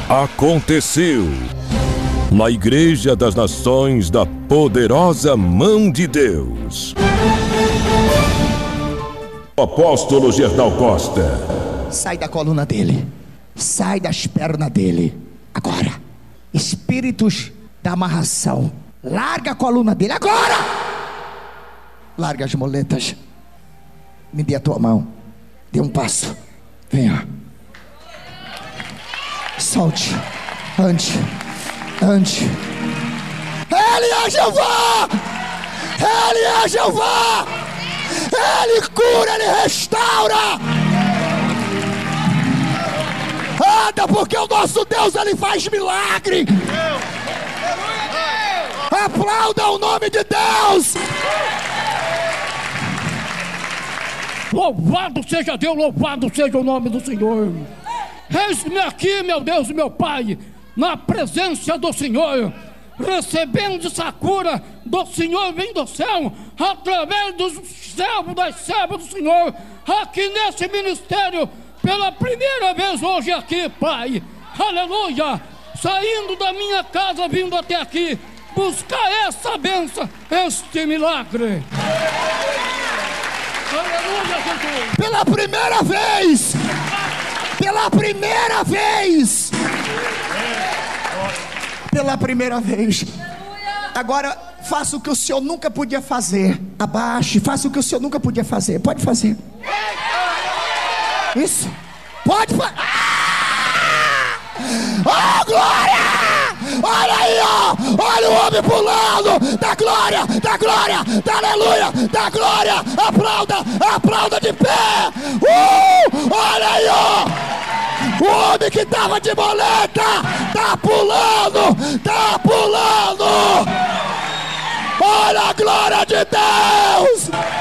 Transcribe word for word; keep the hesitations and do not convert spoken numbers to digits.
Aconteceu na Igreja das Nações da Poderosa Mão de Deus. Apóstolo Gerdau Costa. Sai da coluna dele, sai das pernas dele. Agora, espíritos da amarração, larga a coluna dele agora. Larga as muletas. Me dê a tua mão. Dê um passo. Venha. Solte. Ande. Ande. Ele é Jeová. Ele é Jeová. Ele cura, ele restaura. Anda, porque o nosso Deus, ele faz milagre. Aplauda o nome de Deus. Louvado seja Deus, louvado seja o nome do Senhor. Eis-me aqui, meu Deus e meu Pai, na presença do Senhor, recebendo essa cura do Senhor vindo do céu, através dos servos, das servas do Senhor, aqui nesse ministério, pela primeira vez hoje aqui, Pai. Aleluia. Saindo da minha casa, vindo até aqui, buscar essa bênção, este milagre. Aleluia, Jesus. Pela primeira vez, pela primeira vez, pela primeira vez. Agora, faça o que o Senhor nunca podia fazer. Abaixe, faça o que o Senhor nunca podia fazer. Pode fazer. Isso. Pode fazer. Oh, glória! Olha aí, ó! Olha o homem pulando! Da glória! Da glória! Da aleluia! Da glória! Aplauda! Aplauda de pé! Uh! Olha aí, ó! O homem que tava de boleta tá pulando! Tá pulando! Olha a glória de Deus!